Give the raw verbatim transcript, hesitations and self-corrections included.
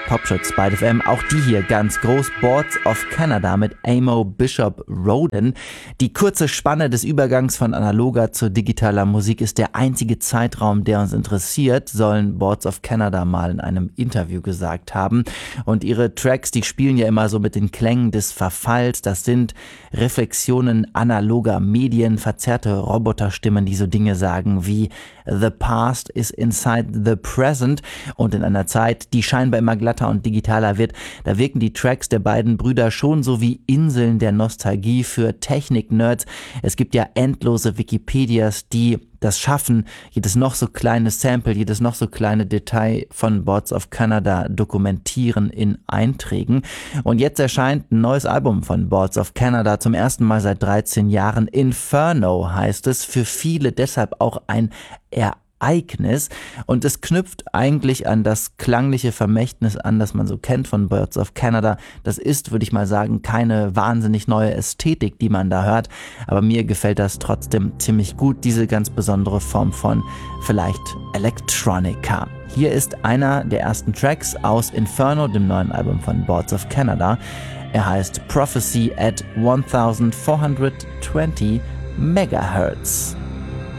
Popschutz bei F M. Auch die hier ganz groß. Boards of Canada mit Amo Bishop Roden. Die kurze Spanne des Übergangs von analoger zu digitaler Musik ist der einzige Zeitraum, der uns interessiert, sollen Boards of Canada mal in einem Interview gesagt haben. Und ihre Tracks, die spielen ja immer so mit den Klängen des Verfalls. Das sind Reflexionen analoger Medien, verzerrte Roboterstimmen, die so Dinge sagen wie The past is inside the present. Und in einer Zeit, die scheinbar immer glatter und digitaler wird, da wirken die Tracks der beiden Brüder schon so wie Inseln der Nostalgie für Technik-Nerds. Es gibt ja endlose Wikipedias, die das schaffen, jedes noch so kleine Sample, jedes noch so kleine Detail von Boards of Canada dokumentieren in Einträgen. Und jetzt erscheint ein neues Album von Boards of Canada, zum ersten Mal seit dreizehn Jahren. Inferno heißt es, für viele deshalb auch ein Ereignis. Und es knüpft eigentlich an das klangliche Vermächtnis an, das man so kennt von Boards of Canada. Das ist, würde ich mal sagen, keine wahnsinnig neue Ästhetik, die man da hört. Aber mir gefällt das trotzdem ziemlich gut, diese ganz besondere Form von vielleicht Electronica. Hier ist einer der ersten Tracks aus Inferno, dem neuen Album von Boards of Canada. Er heißt Prophecy at fourteen twenty Megahertz.